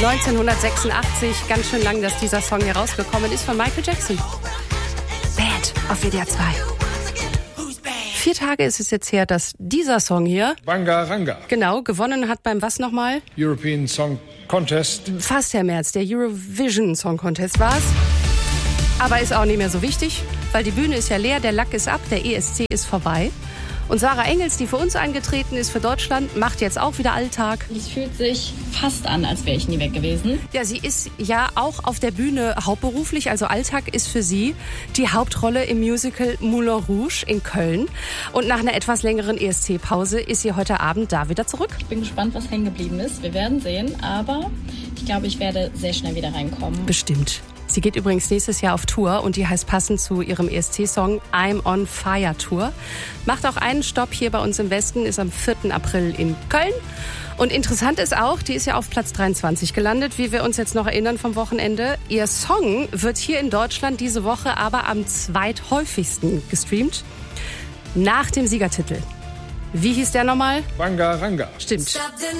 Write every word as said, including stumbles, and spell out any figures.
neunzehnhundertsechsundachtzig, ganz schön lang, dass dieser Song hier rausgekommen ist, von Michael Jackson. Bad auf W D R zwei. Vier Tage ist es jetzt her, dass dieser Song hier, Bangaranga, genau, gewonnen hat beim was nochmal? European Song Contest. Fast, Herr Merz, der Eurovision Song Contest war's. Aber ist auch nicht mehr so wichtig, weil die Bühne ist ja leer, der Lack ist ab, der E S C ist vorbei. Und Sarah Engels, die für uns eingetreten ist, für Deutschland, macht jetzt auch wieder Alltag. Es fühlt sich fast an, als wäre ich nie weg gewesen. Ja, sie ist ja auch auf der Bühne hauptberuflich, also Alltag ist für sie die Hauptrolle im Musical Moulin Rouge in Köln. Und nach einer etwas längeren E S C-Pause ist sie heute Abend da wieder zurück. Ich bin gespannt, was hängen geblieben ist. Wir werden sehen, aber ich glaube, ich werde sehr schnell wieder reinkommen. Bestimmt. Sie geht übrigens nächstes Jahr auf Tour und die heißt passend zu ihrem E S C-Song I'm on Fire Tour. Macht auch einen Stopp hier bei uns im Westen, ist am vierten April in Köln. Und interessant ist auch, die ist ja auf Platz dreiundzwanzig gelandet, wie wir uns jetzt noch erinnern vom Wochenende. Ihr Song wird hier in Deutschland diese Woche aber am zweithäufigsten gestreamt, nach dem Siegertitel. Wie hieß der nochmal? Bangaranga. Stimmt.